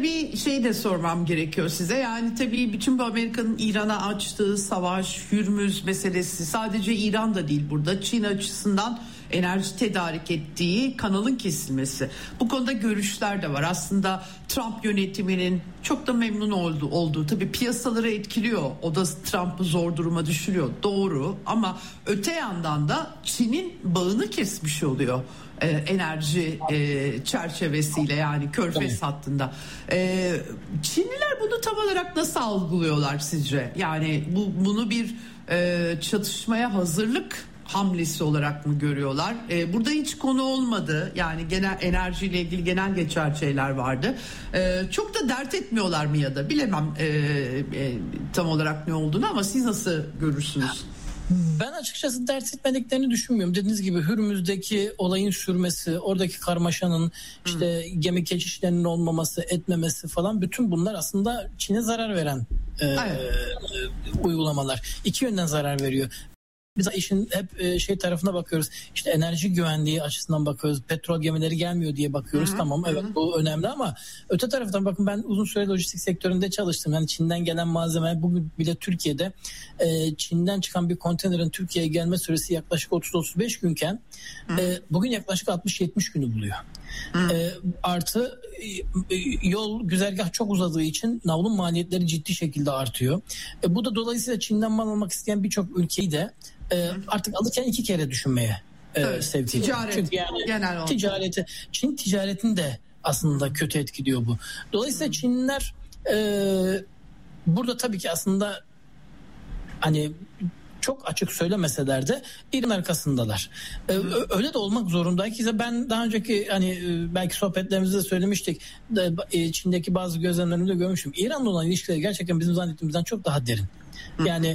bir şey de sormam gerekiyor size. Yani tabii bütün bu Amerika'nın İran'a açtığı savaş, Hürmüz meselesi sadece İran'da değil burada. Çin açısından enerji tedarik ettiği kanalın kesilmesi. Bu konuda görüşler de var. Aslında Trump yönetiminin çok da memnun olduğu tabii piyasaları etkiliyor. O da Trump'ı zor duruma düşürüyor. Doğru, ama öte yandan da Çin'in bağını kesmiş oluyor. Enerji çerçevesiyle, yani Körfez hattında. Çinliler bunu tam olarak nasıl algılıyorlar sizce? Yani bunu bir çatışmaya hazırlık hamlesi olarak mı görüyorlar? Burada hiç konu olmadı. Yani genel enerjiyle ilgili genel geçer şeyler vardı. Çok da dert etmiyorlar mı, ya da bilemem tam olarak ne olduğunu, ama siz nasıl görürsünüz? Ben açıkçası dert etmediklerini düşünmüyorum. Dediğiniz gibi Hürmüz'deki olayın sürmesi, oradaki karmaşanın, işte gemi geçişlerinin olmaması, etmemesi falan, bütün bunlar aslında Çin'e zarar veren uygulamalar. İki yönden zarar veriyor. Biz işin hep tarafına bakıyoruz. İşte enerji güvenliği açısından bakıyoruz. Petrol gemileri gelmiyor diye bakıyoruz. Tamam, evet, bu önemli, ama öte taraftan bakın, ben uzun süre lojistik sektöründe çalıştım. Yani Çin'den gelen malzeme, bugün bile Türkiye'de Çin'den çıkan bir konteynerin Türkiye'ye gelme süresi yaklaşık 30-35 günken bugün yaklaşık 60-70 günü buluyor. Artı yol, güzergah çok uzadığı için navlun maliyetleri ciddi şekilde artıyor. Bu da dolayısıyla Çin'den mal almak isteyen birçok ülkeyi de artık alırken iki kere düşünmeye sevk ediyor. Çünkü yani Çin ticaretini de aslında kötü etkiliyor bu. Dolayısıyla Çinliler burada tabii ki aslında hani çok açık söylemeseler de İran arkasındalar. Öyle de olmak zorunda ki, ben daha önceki belki sohbetlerimizde de söylemiştik. Çin'deki bazı gözlemlerimde görmüştüm. İran'la olan ilişkileri gerçekten bizim zannettiğimizden çok daha derin. Yani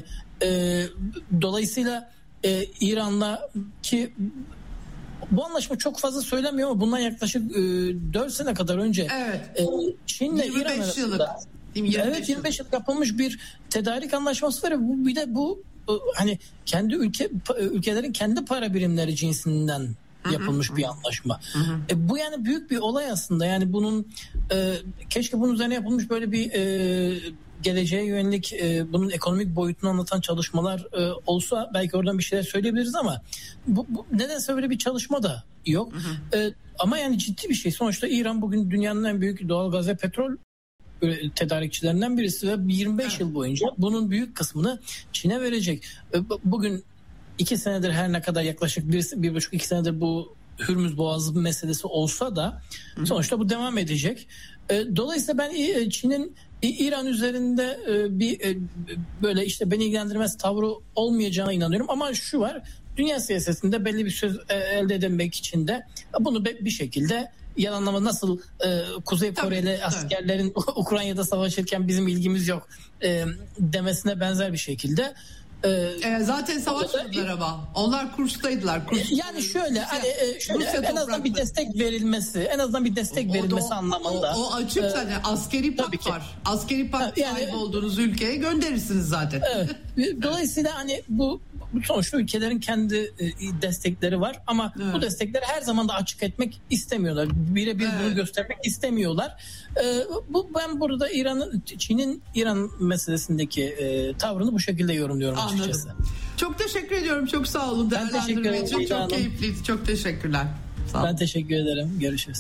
dolayısıyla İran'la ki bu anlaşma çok fazla söylemiyor, ama bundan yaklaşık 4 sene kadar önce Çin'le İran arasında 25 yıl yapılmış bir tedarik anlaşması var. Bir de bu hani kendi ülkelerin kendi para birimleri cinsinden yapılmış bir anlaşma. Bu yani büyük bir olay aslında. Yani bunun keşke bunun üzerine yapılmış böyle bir geleceğe yönelik bunun ekonomik boyutunu anlatan çalışmalar olsa belki oradan bir şeyler söyleyebiliriz, ama bu nedense böyle bir çalışma da yok. Ama yani ciddi bir şey. Sonuçta İran bugün dünyanın en büyük doğalgaz ve petrol tedarikçilerinden birisi ve 25 yıl boyunca bunun büyük kısmını Çin'e verecek. Bugün 2 senedir, her ne kadar yaklaşık 1,5-2 senedir bu Hürmüz Boğazı meselesi olsa da sonuçta bu devam edecek. Dolayısıyla ben Çin'in İran üzerinde bir böyle işte beni ilgilendirmez tavrı olmayacağına inanıyorum, ama şu var: dünya siyasetinde belli bir söz elde edemek için de bunu bir şekilde yalanlama, nasıl Kuzey Koreli askerlerin Ukrayna'da savaşırken bizim ilgimiz yok demesine benzer bir şekilde. Zaten savaşmadılar ama onlar kurstaydılar. Yani şöyle en azından bir destek verilmesi, anlamında. O açık zaten, askeri pak var. Askeri pak sahibi olduğunuz ülkeye gönderirsiniz zaten. Dolayısıyla bu sonuçta ülkelerin kendi destekleri var, ama bu destekleri her zaman da açık etmek istemiyorlar. Birebir bunu göstermek istemiyorlar. Ben burada Çin'in İran meselesindeki tavrını bu şekilde yorumluyorum açıkçası. Çok teşekkür ediyorum. Çok sağ olun. Değerlendirme için çok keyifliydi. Çok teşekkürler. Sağ olun. Ben teşekkür ederim. Görüşürüz.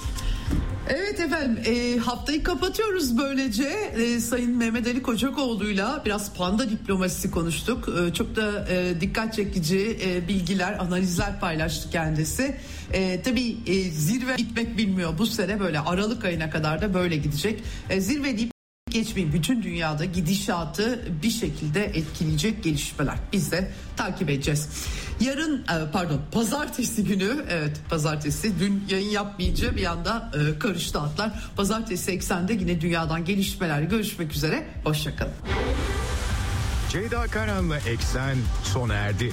Evet efendim, haftayı kapatıyoruz böylece. Sayın Mehmet Ali Kocakoğlu'yla biraz panda diplomasisi konuştuk. Çok da dikkat çekici bilgiler, analizler paylaştı kendisi. Tabii zirve bitmek bilmiyor. Bu sene böyle Aralık ayına kadar da böyle gidecek. Zirve deyip geçmeyin, bütün dünyada gidişatı bir şekilde etkileyecek gelişmeler. Biz de takip edeceğiz. Pazartesi günü, pazartesi, dün yayın yapmayınca bir anda karıştı atlar. Pazartesi Eksen'de yine dünyadan gelişmelerle görüşmek üzere. Hoşçakalın. Ceyda Karan'la Eksen sona erdi.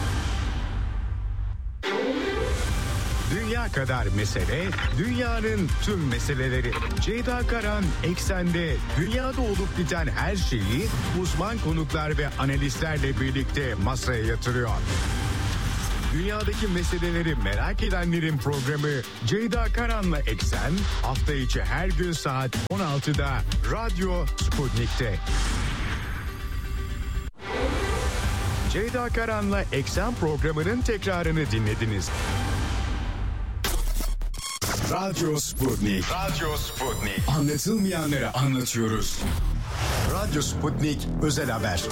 Dünya kadar mesele, dünyanın tüm meseleleri. Ceyda Karan Eksen'de dünyada olup biten her şeyi uzman konuklar ve analistlerle birlikte masaya yatırıyor. Dünyadaki meseleleri merak edenlerin programı Ceyda Karan'la Eksen hafta içi her gün saat 16'da Radyo Sputnik'te. Ceyda Karan'la Eksen programının tekrarını dinlediniz. Radyo Sputnik. Radyo Sputnik. Anlatılmayanları anlatıyoruz. Radyo Sputnik Özel Haber.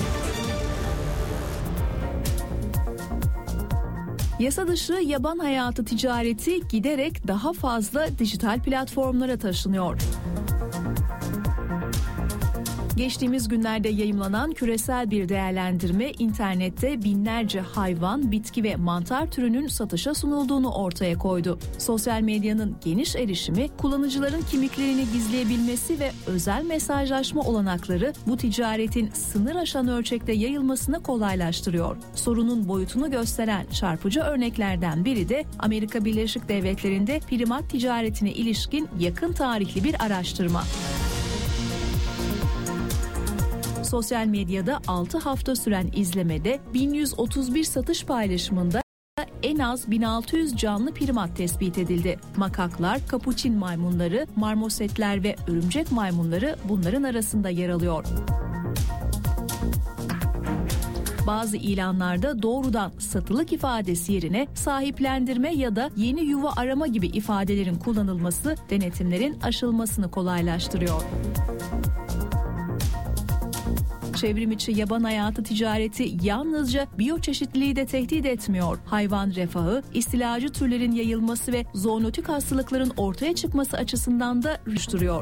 Yasa dışı yaban hayatı ticareti giderek daha fazla dijital platformlara taşınıyor. Geçtiğimiz günlerde yayımlanan küresel bir değerlendirme internette binlerce hayvan, bitki ve mantar türünün satışa sunulduğunu ortaya koydu. Sosyal medyanın geniş erişimi, kullanıcıların kimliklerini gizleyebilmesi ve özel mesajlaşma olanakları bu ticaretin sınır aşan ölçekte yayılmasını kolaylaştırıyor. Sorunun boyutunu gösteren çarpıcı örneklerden biri de Amerika Birleşik Devletleri'nde primat ticaretine ilişkin yakın tarihli bir araştırma. Sosyal medyada 6 hafta süren izlemede 1131 satış paylaşımında en az 1600 canlı primat tespit edildi. Makaklar, kapuçin maymunları, marmosetler ve örümcek maymunları bunların arasında yer alıyor. Bazı ilanlarda doğrudan satılık ifadesi yerine sahiplendirme ya da yeni yuva arama gibi ifadelerin kullanılması denetimlerin aşılmasını kolaylaştırıyor. Çevrimiçi yaban hayatı ticareti yalnızca biyoçeşitliliği de tehdit etmiyor. Hayvan refahı, istilacı türlerin yayılması ve zoonotik hastalıkların ortaya çıkması açısından da rüştürüyor.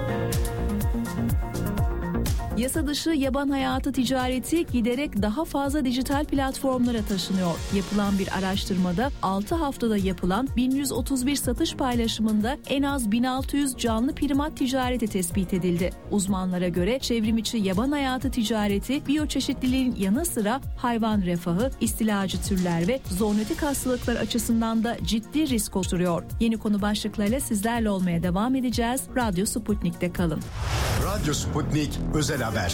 Yasa dışı yaban hayatı ticareti giderek daha fazla dijital platformlara taşınıyor. Yapılan bir araştırmada 6 haftada yapılan 1131 satış paylaşımında en az 1600 canlı primat ticareti tespit edildi. Uzmanlara göre çevrimiçi yaban hayatı ticareti biyoçeşitliliğin yanı sıra hayvan refahı, istilacı türler ve zoonotik hastalıklar açısından da ciddi risk oluşturuyor. Yeni konu başlıklarıyla sizlerle olmaya devam edeceğiz. Radyo Sputnik'te kalın. Radyo Sputnik Özel Haber.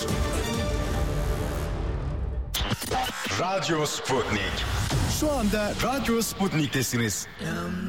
Radyo Sputnik. Şu anda Radyo Sputnik'tesiniz.